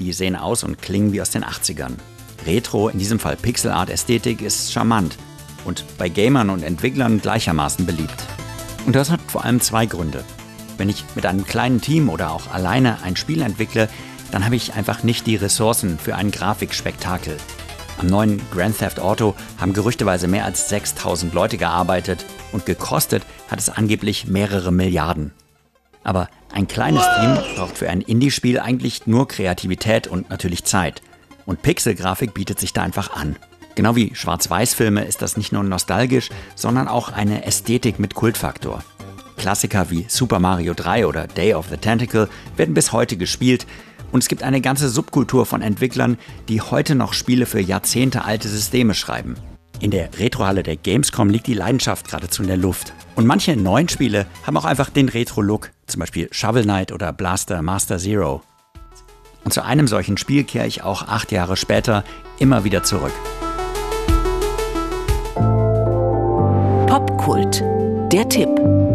die sehen aus und klingen wie aus den 80ern. Retro, in diesem Fall Pixel-Art-Ästhetik, ist charmant und bei Gamern und Entwicklern gleichermaßen beliebt. Und das hat vor allem 2 Gründe. Wenn ich mit einem kleinen Team oder auch alleine ein Spiel entwickle, dann habe ich einfach nicht die Ressourcen für ein Grafikspektakel. Am neuen Grand Theft Auto haben gerüchteweise mehr als 6.000 Leute gearbeitet und gekostet hat es angeblich mehrere Milliarden. Aber ein kleines Team braucht für ein Indie-Spiel eigentlich nur Kreativität und natürlich Zeit. Und Pixelgrafik bietet sich da einfach an. Genau wie Schwarz-Weiß-Filme ist das nicht nur nostalgisch, sondern auch eine Ästhetik mit Kultfaktor. Klassiker wie Super Mario 3 oder Day of the Tentacle werden bis heute gespielt und es gibt eine ganze Subkultur von Entwicklern, die heute noch Spiele für jahrzehntealte Systeme schreiben. In der Retrohalle der Gamescom liegt die Leidenschaft geradezu in der Luft. Und manche neuen Spiele haben auch einfach den Retro-Look, zum Beispiel Shovel Knight oder Blaster Master Zero. Und zu einem solchen Spiel kehre ich auch 8 Jahre später immer wieder zurück. Popkult, der Tipp.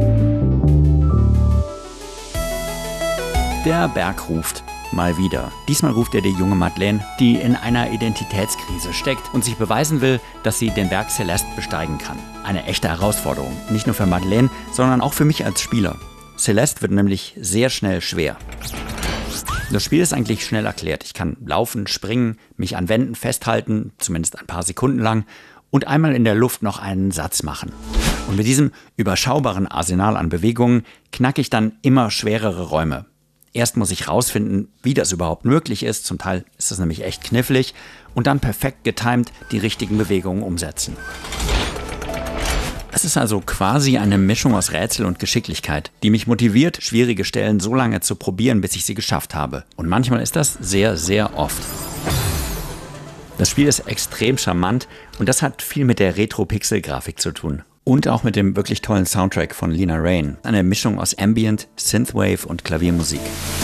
Der Berg ruft. Mal wieder. Diesmal ruft er die junge Madeleine, die in einer Identitätskrise steckt und sich beweisen will, dass sie den Berg Celeste besteigen kann. Eine echte Herausforderung. Nicht nur für Madeleine, sondern auch für mich als Spieler. Celeste wird nämlich sehr schnell schwer. Das Spiel ist eigentlich schnell erklärt. Ich kann laufen, springen, mich an Wänden festhalten, zumindest ein paar Sekunden lang, und einmal in der Luft noch einen Satz machen. Und mit diesem überschaubaren Arsenal an Bewegungen knacke ich dann immer schwerere Räume. Erst muss ich rausfinden, wie das überhaupt möglich ist, zum Teil ist das nämlich echt knifflig, und dann perfekt getimed die richtigen Bewegungen umsetzen. Es ist also quasi eine Mischung aus Rätsel und Geschicklichkeit, die mich motiviert, schwierige Stellen so lange zu probieren, bis ich sie geschafft habe. Und manchmal ist das sehr, sehr oft. Das Spiel ist extrem charmant und das hat viel mit der Retro-Pixel-Grafik zu tun. Und auch mit dem wirklich tollen Soundtrack von Lena Raine. Eine Mischung aus Ambient, Synthwave und Klaviermusik.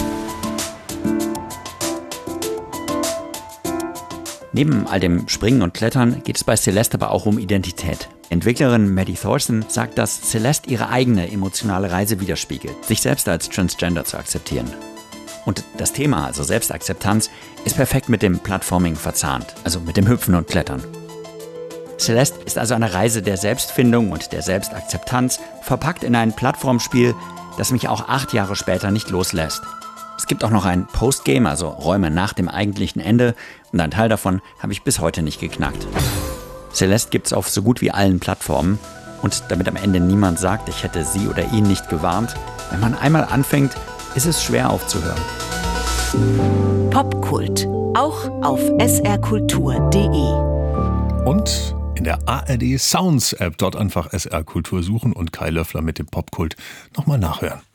Neben all dem Springen und Klettern geht es bei Celeste aber auch um Identität. Entwicklerin Maddie Thorson sagt, dass Celeste ihre eigene emotionale Reise widerspiegelt, sich selbst als Transgender zu akzeptieren. Und das Thema, also Selbstakzeptanz, ist perfekt mit dem Plattforming verzahnt, also mit dem Hüpfen und Klettern. Celeste ist also eine Reise der Selbstfindung und der Selbstakzeptanz, verpackt in ein Plattformspiel, das mich auch 8 Jahre später nicht loslässt. Es gibt auch noch ein Postgame, also Räume nach dem eigentlichen Ende, und einen Teil davon habe ich bis heute nicht geknackt. Celeste gibt es auf so gut wie allen Plattformen, und damit am Ende niemand sagt, ich hätte sie oder ihn nicht gewarnt, wenn man einmal anfängt, ist es schwer aufzuhören. Popkult, auch auf srkultur.de. Und in der ARD Sounds App dort einfach SR Kultur suchen und Kai Löffler mit dem Popkult nochmal nachhören.